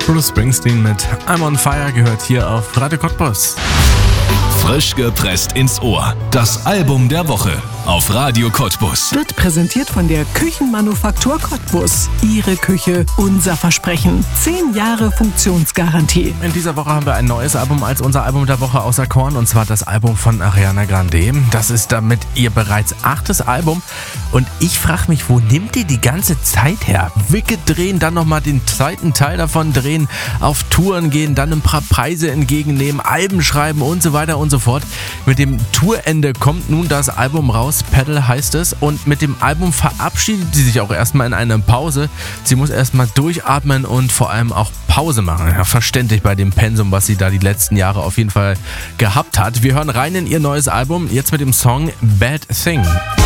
Bruce Springsteen mit I'm on Fire gehört hier auf Radio Cottbus. Frisch gepresst ins Ohr. Das Album der Woche auf Radio Cottbus. Wird präsentiert von der Küchenmanufaktur Cottbus. Ihre Küche, unser Versprechen. 10 Jahre Funktionsgarantie. In dieser Woche haben wir ein neues Album als unser Album der Woche außer Korn, und zwar das Album von Ariana Grande. Das ist damit ihr bereits 8. Album, und ich frage mich, wo nimmt die ganze Zeit her? Wicked drehen, dann nochmal den zweiten Teil davon drehen, auf Touren gehen, dann ein paar Preise entgegennehmen, Alben schreiben und so weiter und so fort. Mit dem Tourende kommt nun das Album raus, Pedal heißt es, und mit dem Album verabschiedet sie sich auch erstmal in eine Pause. Sie muss erstmal durchatmen und vor allem auch Pause machen. Ja, verständlich bei dem Pensum, was sie da die letzten Jahre auf jeden Fall gehabt hat. Wir hören rein in ihr neues Album, jetzt mit dem Song Bad Thing.